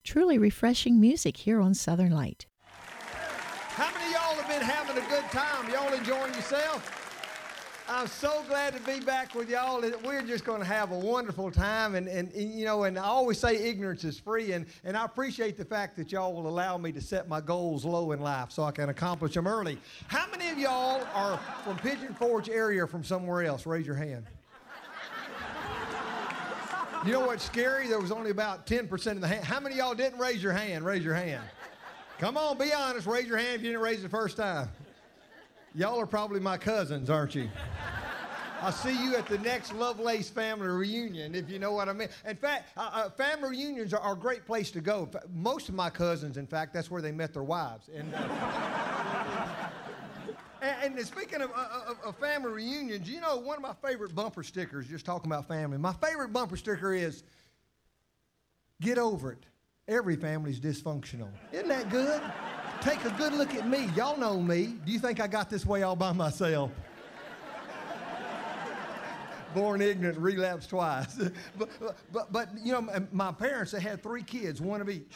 Truly refreshing music here on Southern Light. How many of y'all have been having a good time? Y'all enjoying yourself? I'm so glad to be back with y'all. We're just going to have a wonderful time. And I always say ignorance is free. And I appreciate the fact that y'all will allow me to set my goals low in life so I can accomplish them early. How many of y'all are from Pigeon Forge area or from somewhere else? Raise your hand. You know what's scary? There was only about 10% of the hand. How many of y'all didn't raise your hand? Raise your hand. Come on, be honest. Raise your hand if you didn't raise it the first time. Y'all are probably my cousins, aren't you? I'll see you at the next Lovelace family reunion, if you know what I mean. In fact, family reunions are a great place to go. Most of my cousins, in fact, that's where they met their wives. And speaking of family reunions, you know, one of my favorite bumper stickers, just talking about family, my favorite bumper sticker is, get over it. Every family's dysfunctional. Isn't that good? Take a good look at me. Y'all know me. Do you think I got this way all by myself? Born ignorant, relapsed twice. But you know, my parents, they had 3 kids, one of each.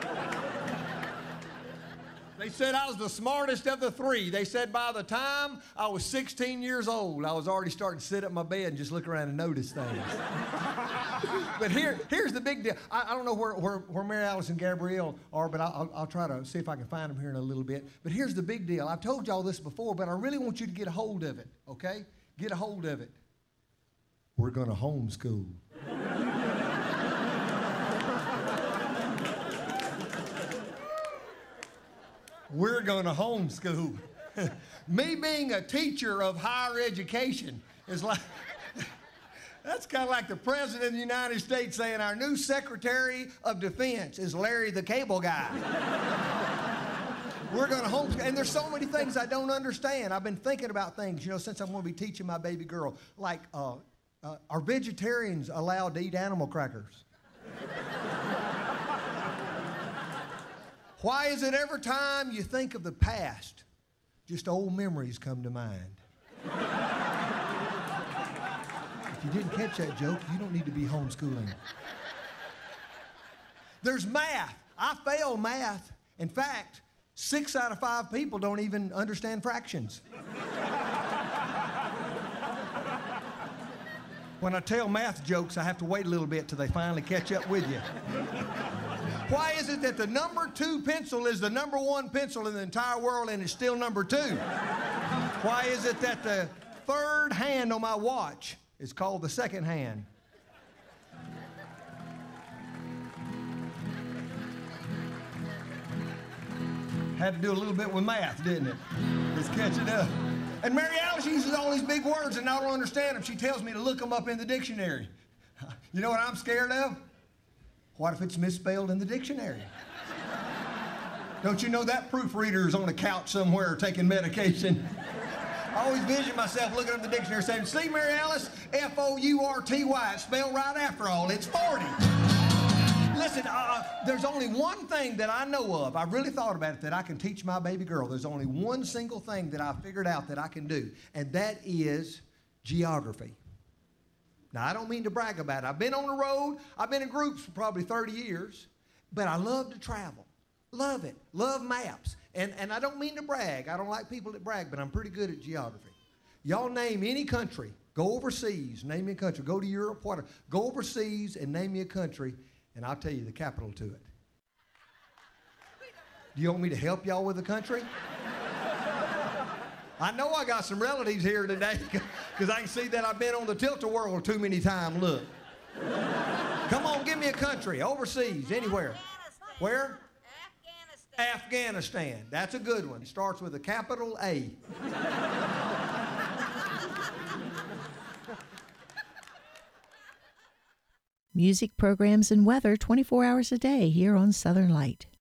They said I was the smartest of the 3. They said by the time I was 16 years old, I was already starting to sit up in my bed and just look around and notice things. But here's the big deal. I don't know where Mary Alice and Gabrielle are, but I'll try to see if I can find them here in a little bit. But here's the big deal. I've told y'all this before, but I really want you to get a hold of it, okay? Get a hold of it. We're going to homeschool. We're going to homeschool. Me being a teacher of higher education is like, that's kind of like the President of the United States saying our new Secretary of Defense is Larry the Cable Guy. We're going to homeschool. And there's so many things I don't understand. I've been thinking about things, you know, since I'm going to be teaching my baby girl. Like, are vegetarians allowed to eat animal crackers? Why is it every time you think of the past, just old memories come to mind? If you didn't catch that joke, you don't need to be homeschooling. There's math. I fail math. In fact, 6 out of 5 people don't even understand fractions. When I tell math jokes, I have to wait a little bit till they finally catch up with you. Why is it that the number 2 pencil is the number 1 pencil in the entire world and it's still number 2? Why is it that the 3rd hand on my watch is called the 2nd hand? Had to do a little bit with math, didn't it? Just catching up. And Mary Alice uses all these big words and I don't understand them. She tells me to look them up in the dictionary. You know what I'm scared of? What if it's misspelled in the dictionary? Don't you know that proofreader's on a couch somewhere taking medication? I always vision myself looking up the dictionary saying, see, Mary Alice, F-O-U-R-T-Y, it's spelled right after all, it's 40. Listen, there's only one thing that I know of, I really thought about it, that I can teach my baby girl. There's only one single thing that I figured out that I can do, and that is geography. Now, I don't mean to brag about it. I've been on the road. I've been in groups for probably 30 years, but I love to travel. Love it. Love maps. And I don't mean to brag. I don't like people that brag, but I'm pretty good at geography. Y'all name any country. Go overseas, name me a country. Go to Europe, whatever. Go overseas and name me a country, and I'll tell you the capital to it. Do you want me to help y'all with the country? I know I got some relatives here today because I can see that I've been on the tilt-a-whirl too many times. Look. Come on, give me a country. Overseas, anywhere. Where? Afghanistan. That's a good one. It starts with a capital A. Music programs and weather 24 hours a day here on Southern Light.